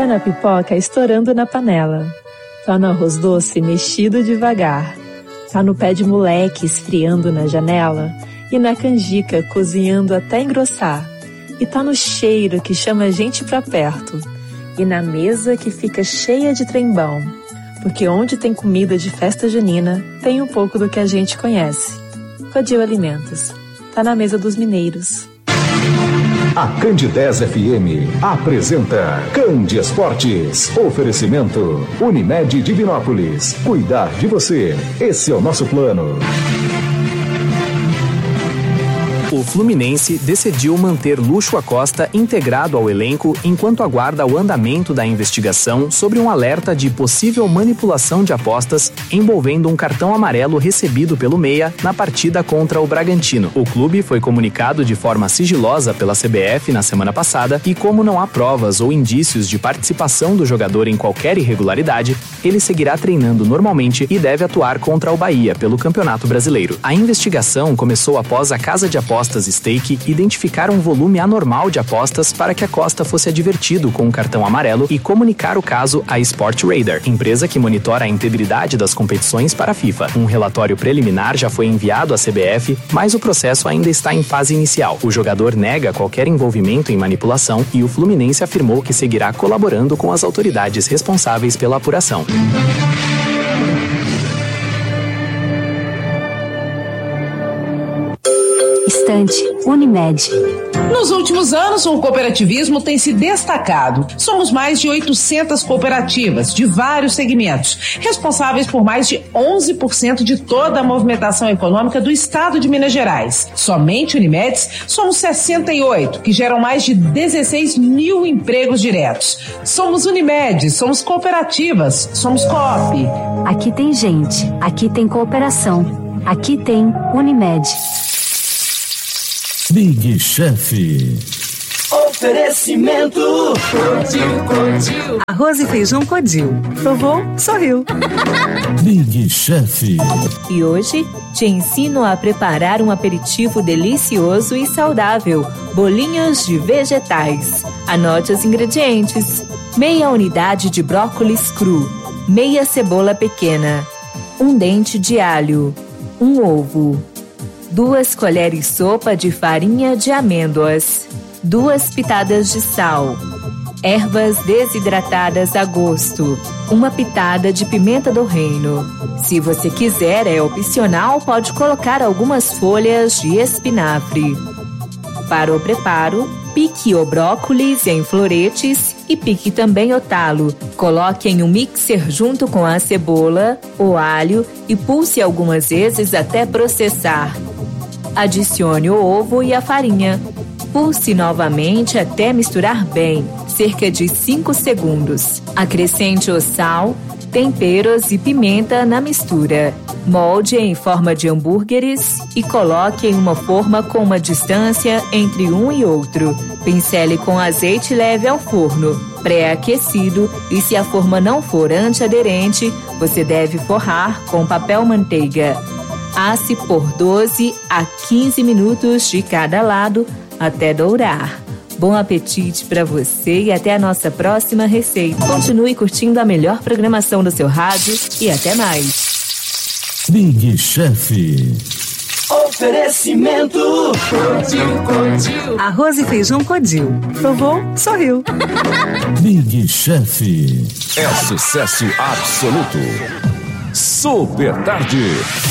Tá na pipoca estourando na panela. Tá no arroz doce mexido devagar. Tá no pé de moleque esfriando na janela. E na canjica cozinhando até engrossar. E tá no cheiro que chama a gente pra perto. E na mesa que fica cheia de trembão. Porque onde tem comida de festa junina, tem um pouco do que a gente conhece. Codil Alimentos. Tá na mesa dos mineiros. A Candidez FM apresenta Candi Esportes. Oferecimento Unimed Divinópolis. Cuidar de você. Esse é o nosso plano. O Fluminense decidiu manter Lúcio Acosta integrado ao elenco enquanto aguarda o andamento da investigação sobre um alerta de possível manipulação de apostas envolvendo um cartão amarelo recebido pelo Meia na partida contra o Bragantino. O clube foi comunicado de forma sigilosa pela CBF na semana passada e, como não há provas ou indícios de participação do jogador em qualquer irregularidade, ele seguirá treinando normalmente e deve atuar contra o Bahia pelo Campeonato Brasileiro. A investigação começou após a casa de apostas Stake identificar um volume anormal de apostas para que Acosta fosse advertido com um cartão amarelo e comunicar o caso à Sportradar, empresa que monitora a integridade das competições para a FIFA. Um relatório preliminar já foi enviado à CBF, mas o processo ainda está em fase inicial. O jogador nega qualquer envolvimento em manipulação e o Fluminense afirmou que seguirá colaborando com as autoridades responsáveis pela apuração. Unimed. Nos últimos anos, o cooperativismo tem se destacado. Somos mais de 800 cooperativas de vários segmentos, responsáveis por mais de 11% de toda a movimentação econômica do estado de Minas Gerais. Somente Unimedes, somos 68, que geram mais de 16 mil empregos diretos. Somos Unimed, somos cooperativas, somos Coop. Aqui tem gente, aqui tem cooperação, aqui tem Unimed. Big Chef. Oferecimento Codil. Arroz e feijão Codil. Provou? Sorriu. Big Chef. E hoje te ensino a preparar um aperitivo delicioso e saudável. Bolinhos de vegetais. Anote os ingredientes: meia unidade de brócolis cru, meia cebola pequena, um dente de alho, um ovo, 2 colheres sopa de farinha de amêndoas, 2 pitadas de sal, ervas desidratadas a gosto, 1 pitada de pimenta do reino. Se você quiser, é opcional, pode colocar algumas folhas de espinafre. Para o preparo, pique o brócolis em floretes e pique também o talo. Coloque em um mixer junto com a cebola, o alho e pulse algumas vezes até processar. Adicione o ovo e a farinha. Pulse novamente até misturar bem, cerca de 5 segundos. Acrescente o sal, temperos e pimenta na mistura. Molde em forma de hambúrgueres e coloque em uma forma com uma distância entre um e outro. Pincele com azeite leve ao forno, pré-aquecido, e se a forma não for antiaderente, você deve forrar com papel manteiga. Asse por 12 a 15 minutos de cada lado até dourar. Bom apetite para você e até a nossa próxima receita. Continue curtindo a melhor programação do seu rádio e até mais. Big Chef. Oferecimento Codil. Arroz e feijão Codil. Provou? Sorriu. Big Chef. É sucesso absoluto. Super Tarde.